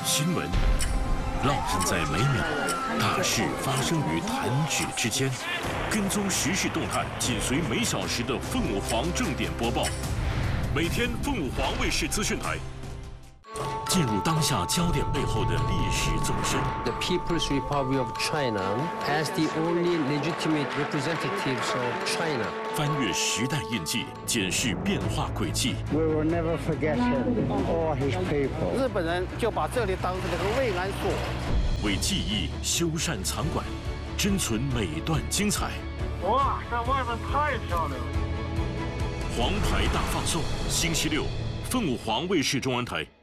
新闻烙印在每秒，大事发生于弹指之间。跟踪时事动态，紧随每小时的凤舞凰正点播报。每天凤舞凰卫视资讯台。 进入当下焦点背后的历史纵深。 The People's Republic of China as the only legitimate representatives of China. 翻越时代印记，检视变化轨迹。 We will never forget him or his people. 日本人就把这里当成了个慰安所。 为记忆修缮藏馆，珍存每段精彩。 哇，这外面太漂亮了！ 黄牌大放送，星期六，凤舞凰卫视中文台。